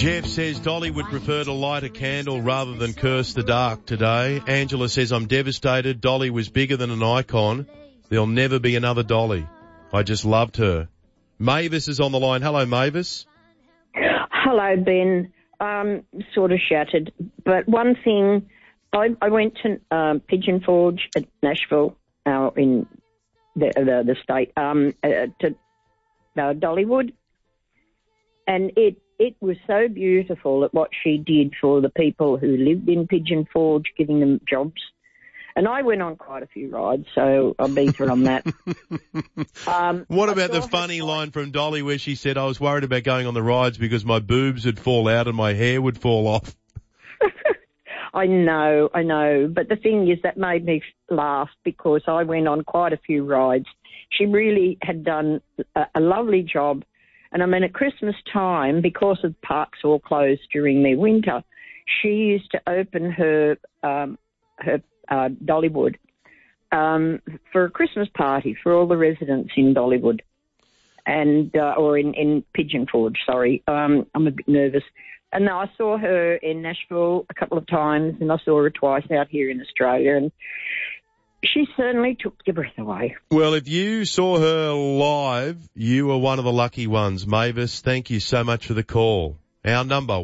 Jeff says Dolly would prefer to light a candle rather than curse the dark today. Angela says, I'm devastated. Dolly was bigger than an icon. There'll never be another Dolly. I just loved her. Mavis is on the line. Hello, Mavis. Hello, Ben. Sort of shattered. But one thing, I went to Pigeon Forge at Nashville, in the state, to Dollywood. And it was so beautiful at what she did for the people who lived in Pigeon Forge, giving them jobs. And I went on quite a few rides, so I beat her on that. What about the funny line from Dolly where she said, I was worried about going on the rides because my boobs would fall out and my hair would fall off? I know. But the thing is, that made me laugh because I went on quite a few rides. She really had done a lovely job. And I mean, at Christmas time, because of parks all closed during their winter, she used to open her Dollywood for a Christmas party for all the residents in Dollywood and or in Pigeon Forge. Sorry, I'm a bit nervous. And I saw her in Nashville a couple of times, and I saw her twice out here in Australia, and she certainly took your breath away. Well, if you saw her live, you were one of the lucky ones. Mavis, thank you so much for the call. Our number,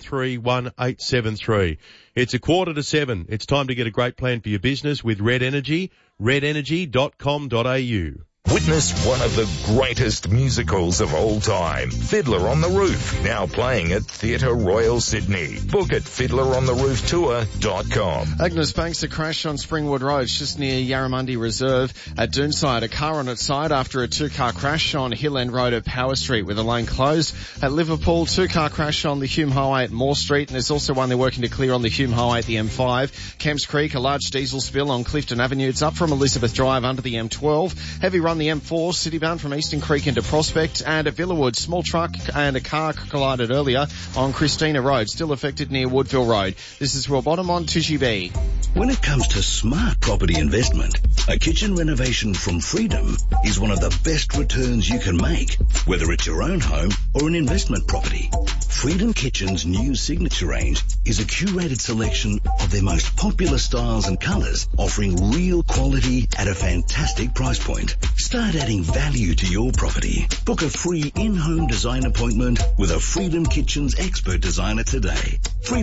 131873. It's 6:45. It's time to get a great plan for your business with Red Energy, redenergy.com.au. Witness one of the greatest musicals of all time, Fiddler on the Roof, now playing at Theatre Royal Sydney. Book at fiddlerontherooftour.com. Agnes Banks, a crash on Springwood Road, just near Yarramundi Reserve at Doonside. A car on its side after a two-car crash on Hill End Road at Power Street with a lane closed. At Liverpool, two-car crash on the Hume Highway at Moore Street, and there's also one they're working to clear on the Hume Highway at the M5. Kemps Creek, a large diesel spill on Clifton Avenue. It's up from Elizabeth Drive under the M12. Heavy run the M4, citybound from Eastern Creek into Prospect. And at Villawood, small truck and a car collided earlier on Christina Road, still affected near Woodville Road. This is Rob Bottom on Tishy B. When it comes to smart property investment, a kitchen renovation from Freedom is one of the best returns you can make, whether it's your own home or an investment property. Freedom Kitchen's new signature range is a curated selection of their most popular styles and colours, offering real quality at a fantastic price point. Start adding value to your property. Book a free in-home design appointment with a Freedom Kitchens expert designer today.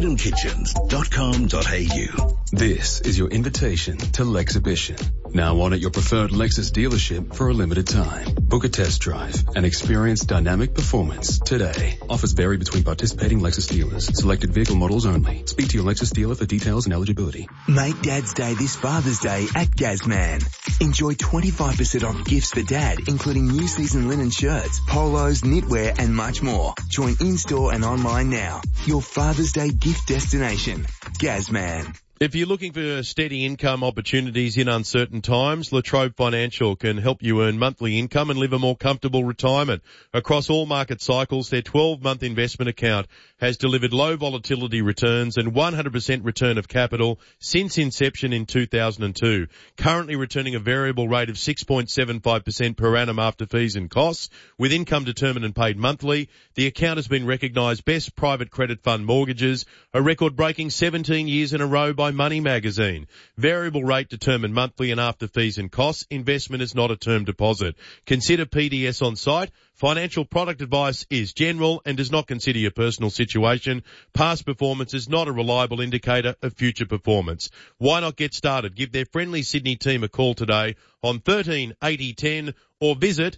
freedomkitchens.com.au. This is your invitation to Lexhibition. Now on at your preferred Lexus dealership for a limited time. Book a test drive and experience dynamic performance today. Offers vary between participating Lexus dealers. Selected vehicle models only. Speak to your Lexus dealer for details and eligibility. Make Dad's Day this Father's Day at Gazman. Enjoy 25% off gifts for Dad, including new season linen shirts, polos, knitwear and much more. Join in-store and online now. Your Father's Day gift destination. Gazman. If you're looking for steady income opportunities in uncertain times, La Trobe Financial can help you earn monthly income and live a more comfortable retirement. Across all market cycles, their 12-month investment account has delivered low volatility returns and 100% return of capital since inception in 2002. Currently returning a variable rate of 6.75% per annum after fees and costs, with income determined and paid monthly. The account has been recognised Best Private Credit Fund Mortgages, a record-breaking 17 years in a row by Money Magazine. Variable rate determined monthly and after fees and costs. Investment is not a term deposit. Consider PDS on site. Financial product advice is general and does not consider your personal situation. Past performance is not a reliable indicator of future performance. Why not get started? Give their friendly Sydney team a call today on 13 80 10 or visit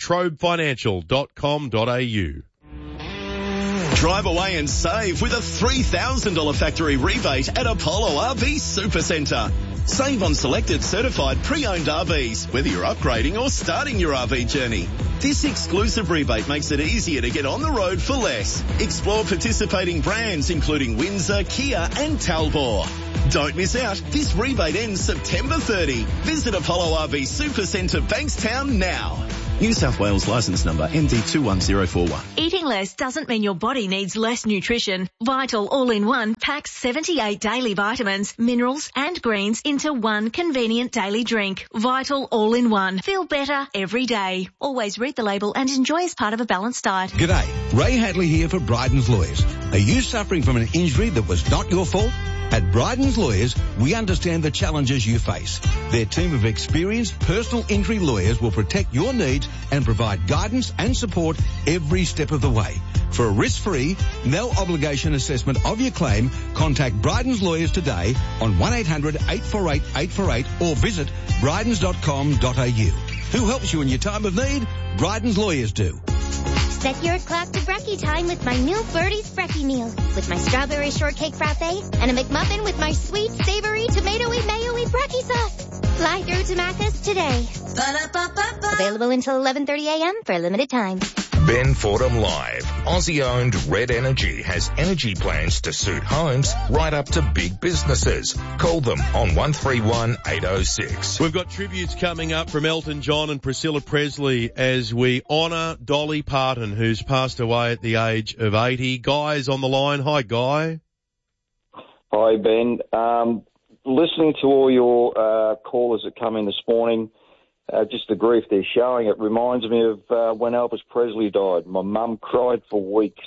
latrobefinancial.com.au. Drive away and save with a $3,000 factory rebate at Apollo RV Supercentre. Save on selected certified pre-owned RVs, whether you're upgrading or starting your RV journey. This exclusive rebate makes it easier to get on the road for less. Explore participating brands including Windsor, Kia and Talbot. Don't miss out. This rebate ends September 30. Visit Apollo RV Supercentre Bankstown now. New South Wales licence number MD21041. Eating less doesn't mean your body needs less nutrition. Vital All-in-One packs 78 daily vitamins, minerals and greens into one convenient daily drink. Vital All-in-One. Feel better every day. Always read the label and enjoy as part of a balanced diet. G'day, Ray Hadley here for Bryden's Lawyers. Are you suffering from an injury that was not your fault? At Bryden's Lawyers, we understand the challenges you face. Their team of experienced personal injury lawyers will protect your needs and provide guidance and support every step of the way. For a risk-free, no-obligation assessment of your claim, contact Bryden's Lawyers today on 1-800-848-848 or visit brydens.com.au. Who helps you in your time of need? Bryden's Lawyers do. Set your clock to brekkie time with my new Birdie's Brekkie meal. With my strawberry shortcake frappe and a McMuffin with my sweet, savory, tomatoey, mayo-y brekkie sauce. Fly through to Mathis today. Ba-da-ba-ba-ba. Available until 11:30 a.m. for a limited time. Ben Fordham Live. Aussie-owned Red Energy has energy plans to suit homes right up to big businesses. Call them on 131 806. We've got tributes coming up from Elton John and Priscilla Presley as we honour Dolly Parton, who's passed away at the age of 80. Guy's on the line. Hi, Guy. Hi, Ben. Listening to all your callers that come in this morning, just the grief they're showing, it reminds me of when Elvis Presley died. My mum cried for weeks.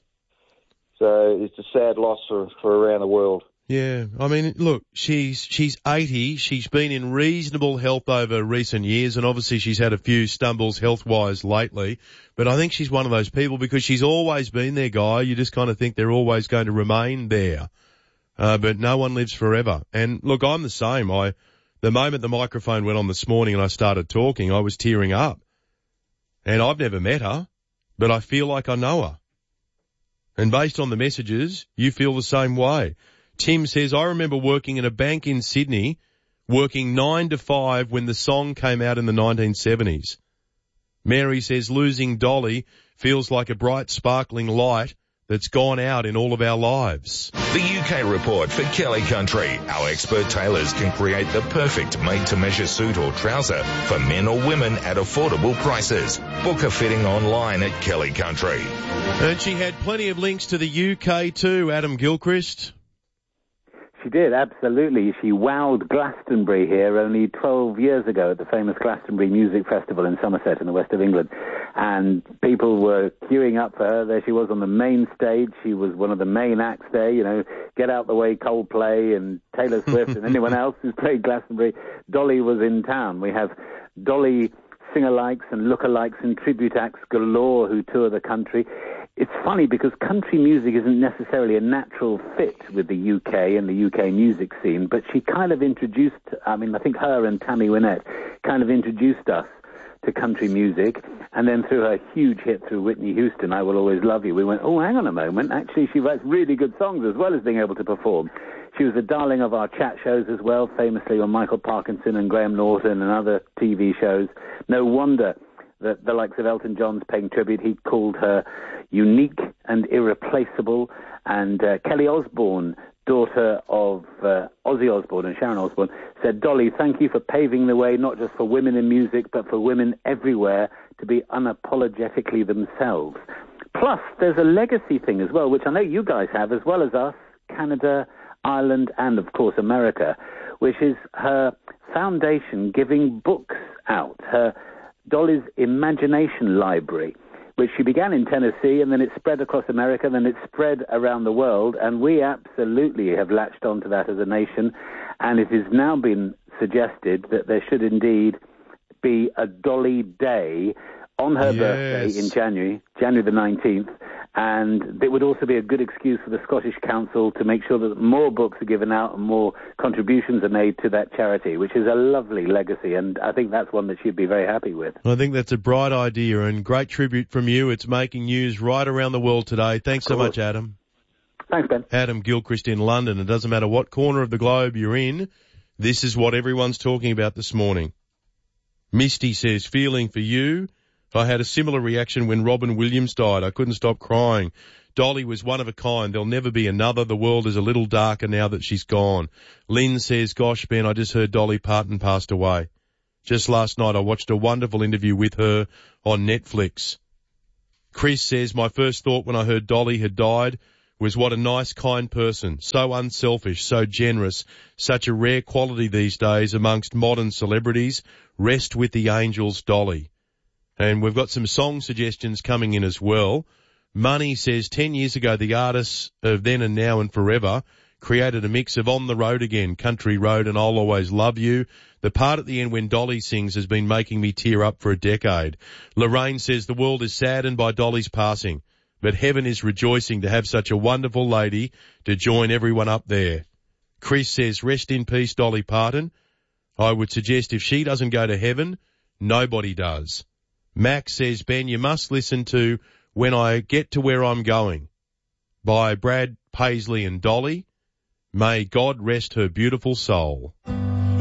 So it's a sad loss for around the world. Yeah, I mean, look, she's 80. She's been in reasonable health over recent years, and obviously she's had a few stumbles health-wise lately. But I think she's one of those people because she's always been there, Guy. You just kind of think they're always going to remain there. But no one lives forever. And look, I'm the same. The moment the microphone went on this morning and I started talking, I was tearing up. And I've never met her, but I feel like I know her. And based on the messages, you feel the same way. Tim says, I remember working in a bank in Sydney, working 9 to 5 when the song came out in the 1970s. Mary says, losing Dolly feels like a bright, sparkling light that's gone out in all of our lives. The UK report for Kelly Country. Our expert tailors can create the perfect made-to-measure suit or trouser for men or women at affordable prices. Book a fitting online at Kelly Country. And she had plenty of links to the UK too, Adam Gilchrist. She did, absolutely. She wowed Glastonbury here only 12 years ago at the famous Glastonbury Music Festival in Somerset in the west of England. And people were queuing up for her. There she was on the main stage. She was one of the main acts there, you know, Get Out the Way, Coldplay and Taylor Swift and anyone else who's played Glastonbury. Dolly was in town. We have Dolly singer-likes and look-alikes and tribute acts galore who tour the country. It's funny because country music isn't necessarily a natural fit with the UK and the UK music scene, but she kind of introduced, I think her and Tammy Wynette kind of introduced us to country music, and then through her huge hit through Whitney Houston, I Will Always Love You, we went, oh, hang on a moment, actually she writes really good songs as well as being able to perform. She was a darling of our chat shows as well, famously on Michael Parkinson and Graham Norton and other TV shows. No wonder that the likes of Elton John's paying tribute. He called her unique and irreplaceable. And Kelly Osbourne, daughter of Ozzy Osbourne and Sharon Osbourne, said, Dolly, thank you for paving the way not just for women in music, but for women everywhere to be unapologetically themselves. Plus, there's a legacy thing as well, which I know you guys have, as well as us, Canada, Ireland, and, of course, America, which is her foundation giving books out, her Dolly's Imagination Library, which she began in Tennessee, and then it spread across America, then it spread around the world, and we absolutely have latched onto that as a nation, and it has now been suggested that there should indeed be a Dolly Day on her birthday in January the 19th, and it would also be a good excuse for the Scottish Council to make sure that more books are given out and more contributions are made to that charity, which is a lovely legacy, and I think that's one that she'd be very happy with. I think that's a bright idea and great tribute from you. It's making news right around the world today. Thanks so much, Adam. Thanks, Ben. Adam Gilchrist in London. It doesn't matter what corner of the globe you're in, this is what everyone's talking about this morning. Misty says, feeling for you. I had a similar reaction when Robin Williams died. I couldn't stop crying. Dolly was one of a kind. There'll never be another. The world is a little darker now that she's gone. Lynn says, gosh, Ben, I just heard Dolly Parton passed away. Just last night I watched a wonderful interview with her on Netflix. Chris says, my first thought when I heard Dolly had died was what a nice, kind person, so unselfish, so generous, such a rare quality these days amongst modern celebrities. Rest with the angels, Dolly. And we've got some song suggestions coming in as well. Money says 10 years ago the artists of Then and Now and Forever created a mix of On the Road Again, Country Road and I'll Always Love You. The part at the end when Dolly sings has been making me tear up for a decade. Lorraine says the world is saddened by Dolly's passing, but heaven is rejoicing to have such a wonderful lady to join everyone up there. Chris says, rest in peace, Dolly Parton. I would suggest if she doesn't go to heaven, nobody does. Max says, Ben, you must listen to When I Get to Where I'm Going by Brad Paisley and Dolly. May God rest her beautiful soul.